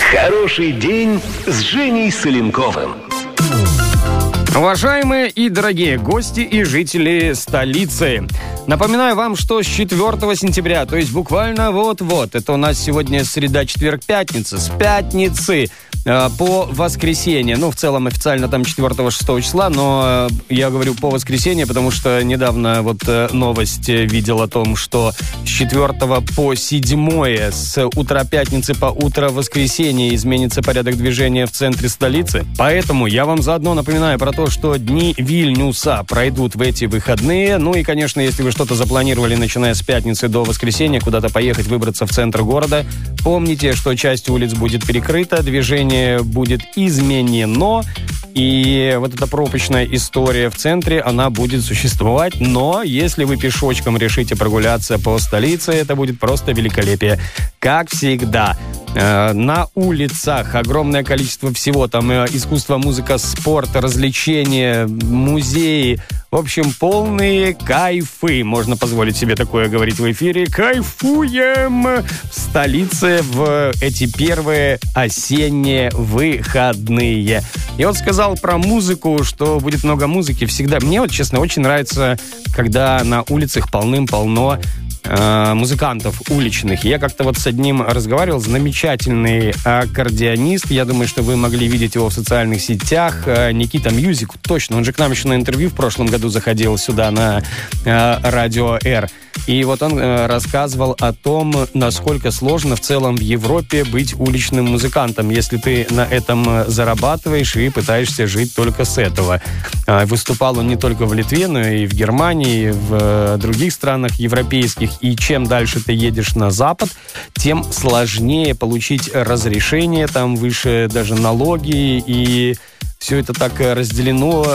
Хороший день с Женей Соленковым. Уважаемые и дорогие гости и жители столицы, напоминаю вам, что с 4 сентября, то есть буквально вот-вот, это у нас сегодня среда, четверг, пятница, с пятницы по воскресенье, в целом официально там 4-6 числа, но я говорю по воскресенье, потому что недавно новость видел о том, что с 4 по 7 с утра пятницы по утро воскресенья изменится порядок движения в центре столицы. Поэтому я вам заодно напоминаю про то, что дни Вильнюса пройдут в эти выходные. Ну и, конечно, если вы что-то запланировали, начиная с пятницы до воскресенья, куда-то поехать, выбраться в центр города, помните, что часть улиц будет перекрыта, движение будет изменено, и вот эта пропущенная история в центре, она будет существовать. Но если вы пешочком решите прогуляться по столице, это будет просто великолепие. Как всегда, на улицах огромное количество всего. Там искусство, музыка, спорт, развлечения, музеи. В общем, полные кайфы. Можно позволить себе такое говорить в эфире. Кайфуем в столице в эти первые осенние выходные. Я вот сказал про музыку, что будет много музыки всегда. Мне вот, честно, очень нравится, когда на улицах полным-полно музыкантов уличных. Я как-то вот с одним разговаривал, замечательный аккордеонист. Я думаю, что вы могли видеть его в социальных сетях. Никита Мьюзик, точно. Он же к нам еще на интервью в прошлом году заходил сюда на Радио Р. И вот он рассказывал о том, насколько сложно в целом в Европе быть уличным музыкантом, если ты на этом зарабатываешь и пытаешься жить только с этого. Выступал он не только в Литве, но и в Германии, и в других странах европейских. И чем дальше ты едешь на Запад, тем сложнее получить разрешение, там выше даже налоги, и все это так разделено,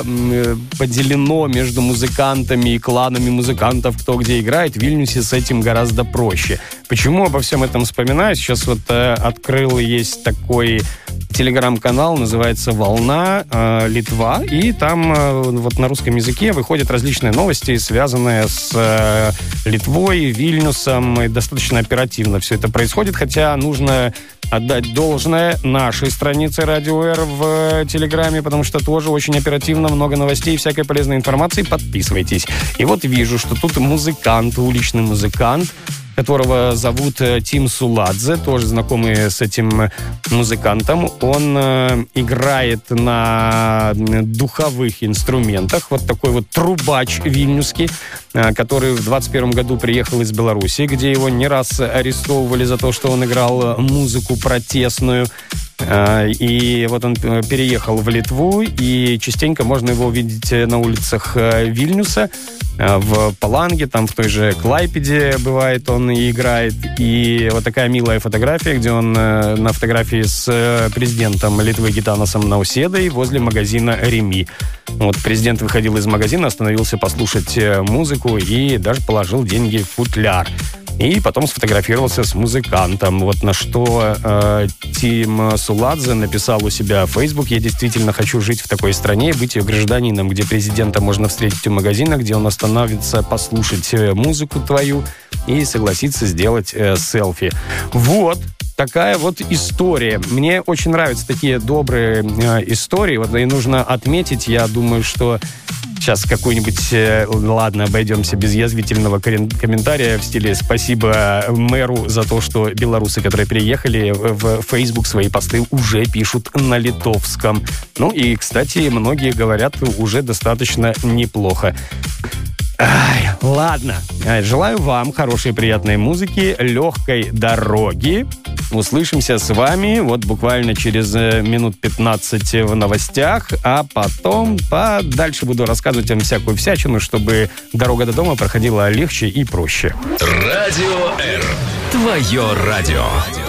поделено между музыкантами и кланами музыкантов, кто где играет. В Вильнюсе с этим гораздо проще. Почему обо всем этом вспоминаю? Сейчас вот открыл, есть такой телеграм-канал, называется «Волна Литва», и там вот на русском языке выходят различные новости, связанные с Литвой, Вильнюсом, и достаточно оперативно все это происходит, хотя нужно отдать должное нашей странице Радио Р в Телеграме, потому что тоже очень оперативно, много новостей, всякой полезной информации. Подписывайтесь. И вот вижу, что тут музыкант, уличный музыкант, которого зовут Тим Суладзе, тоже знакомый с этим музыкантом. Он играет на духовых инструментах. Вот такой вот трубач вильнюсский, который в 21 году приехал из Беларуси, где его не раз арестовывали за то, что он играл музыку протестную. И вот он переехал в Литву, и частенько можно его увидеть на улицах Вильнюса, в Паланге, там в той же Клайпеде бывает он и играет. И вот такая милая фотография, где он на фотографии с президентом Литвы Гитанасом Науседой возле магазина «Реми». Вот президент выходил из магазина, остановился послушать музыку и даже положил деньги в футляр. И потом сфотографировался с музыкантом. Вот на что Тим Суладзе написал у себя в Facebook: «Я действительно хочу жить в такой стране, быть ее гражданином, где президента можно встретить у магазина, где он остановится послушать музыку твою и согласится сделать селфи». Вот такая вот история. Мне очень нравятся такие добрые истории. Вот и нужно отметить, я думаю, что сейчас какой-нибудь, ладно, обойдемся без язвительного комментария в стиле «спасибо мэру за то, что белорусы, которые приехали в Facebook, свои посты уже пишут на литовском». Ну и, кстати, многие говорят уже достаточно неплохо. Ладно. Желаю вам хорошей, приятной музыки, легкой дороги. Услышимся с вами вот буквально через минут 15 в новостях, а потом подальше буду рассказывать вам всякую всячину, чтобы дорога до дома проходила легче и проще. Радио Р. Твое радио.